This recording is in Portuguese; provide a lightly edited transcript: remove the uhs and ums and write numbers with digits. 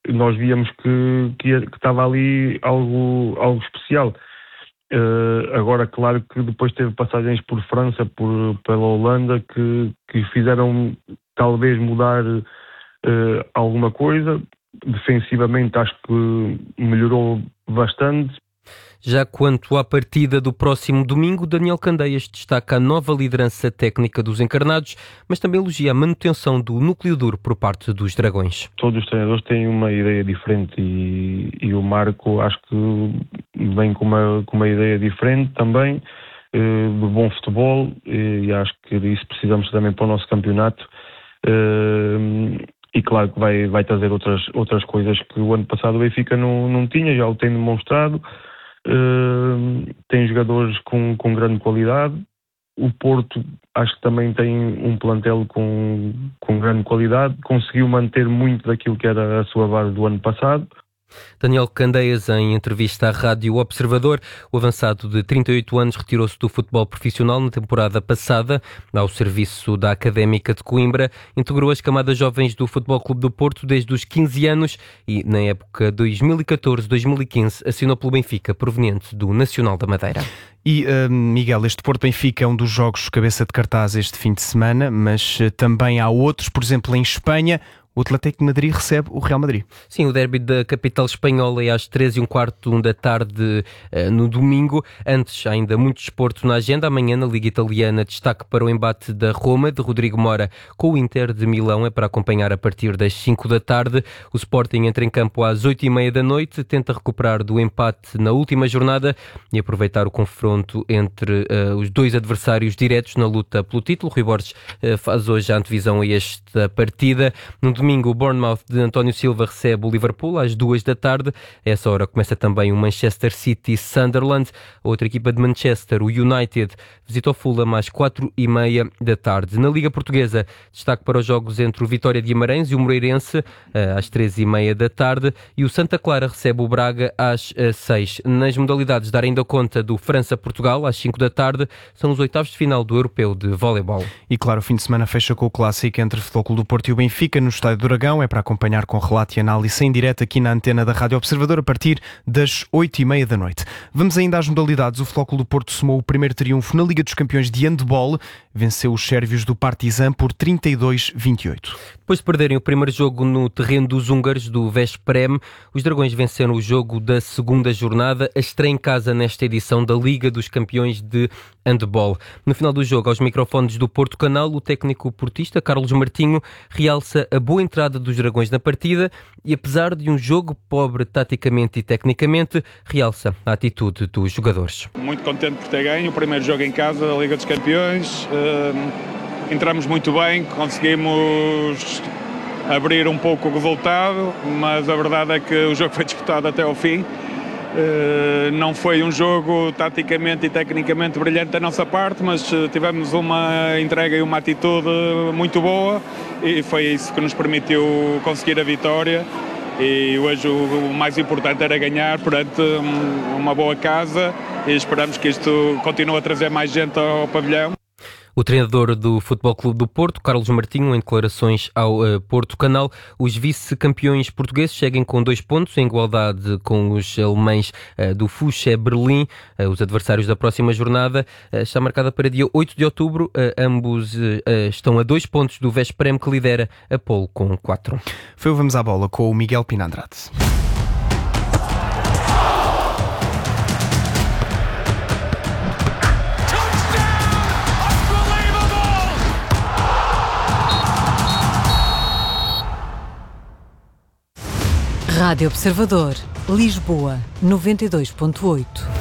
nós víamos que estava ali algo especial. Agora, claro que depois teve passagens por França, pela Holanda, que fizeram talvez mudar alguma coisa. Defensivamente acho que melhorou bastante. Já quanto à partida do próximo domingo, Daniel Candeias destaca a nova liderança técnica dos encarnados, mas também elogia a manutenção do núcleo duro por parte dos Dragões. Todos os treinadores têm uma ideia diferente e o Marco acho que vem com uma ideia diferente também, de bom futebol, e acho que isso precisamos também para o nosso campeonato. E claro que vai trazer outras coisas que o ano passado o Benfica não tinha, já o tem demonstrado. Tem jogadores com grande qualidade. O Porto acho que também tem um plantel com grande qualidade. Conseguiu manter muito daquilo que era a sua base do ano passado. Daniel Candeias, em entrevista à Rádio Observador, o avançado de 38 anos retirou-se do futebol profissional na temporada passada, ao serviço da Académica de Coimbra, integrou as camadas jovens do Futebol Clube do Porto desde os 15 anos e, na época 2014-2015, assinou pelo Benfica, proveniente do Nacional da Madeira. E, Miguel, este Porto-Benfica é um dos jogos cabeça de cartaz este fim de semana, mas também há outros, por exemplo, em Espanha. O Atlético de Madrid recebe o Real Madrid. Sim, o derby da capital espanhola é às 3h15 da tarde no domingo. Antes, ainda muito desporto na agenda. Amanhã, na Liga Italiana, destaque para o embate da Roma, de Rodrigo Mora, com o Inter de Milão. É para acompanhar a partir das 5 da tarde. O Sporting entra em campo às 8h30 da noite. Tenta recuperar do empate na última jornada e aproveitar o confronto entre os dois adversários diretos na luta pelo título. Rui Borges faz hoje a antevisão a esta partida. No domingo, o Bournemouth de António Silva recebe o Liverpool às 2 da tarde. A essa hora começa também o Manchester City Sunderland. A outra equipa de Manchester, o United, visita o Fulham às 4h30 da tarde. Na Liga Portuguesa, destaque para os jogos entre o Vitória de Guimarães e o Moreirense às 3h30 da tarde. E o Santa Clara recebe o Braga às 6. Nas modalidades, dar ainda conta do França-Portugal às 5 da tarde. São os oitavos de final do Europeu de Voleibol. E claro, o fim de semana fecha com o clássico entre o Futebol Clube do Porto e o Benfica no Estádio do Dragão. É para acompanhar com relato e análise em direto aqui na antena da Rádio Observador a partir das 8h30 da noite. Vamos ainda às modalidades. O Futebol Clube do Porto somou o primeiro triunfo na Liga dos Campeões de Handball. Venceu os sérvios do Partizan por 32-28. Depois de perderem o primeiro jogo no terreno dos húngaros do Veszprém, os Dragões venceram o jogo da segunda jornada, a estreia em casa nesta edição da Liga dos Campeões de Handball. No final do jogo, aos microfones do Porto Canal, o técnico portista Carlos Martinho realça a boa entrada dos Dragões na partida e, apesar de um jogo pobre taticamente e tecnicamente, realça a atitude dos jogadores. Muito contente por ter ganho o primeiro jogo em casa da Liga dos Campeões. Entramos muito bem, conseguimos abrir um pouco o resultado, mas a verdade é que o jogo foi disputado até ao fim. Não foi um jogo taticamente e tecnicamente brilhante da nossa parte, mas tivemos uma entrega e uma atitude muito boa e foi isso que nos permitiu conseguir a vitória. E hoje o mais importante era ganhar perante uma boa casa e esperamos que isto continue a trazer mais gente ao pavilhão. O treinador do Futebol Clube do Porto, Carlos Martinho, em declarações ao Porto Canal, os vice-campeões portugueses seguem com 2 pontos, em igualdade com os alemães do Fuchs Berlim. Os adversários da próxima jornada está marcada para dia 8 de outubro. Ambos estão a 2 pontos do Veszprém, que lidera a pole com 4. Foi o Vamos à Bola com o Miguel Pina Andrade. Rádio Observador, Lisboa, 92.8.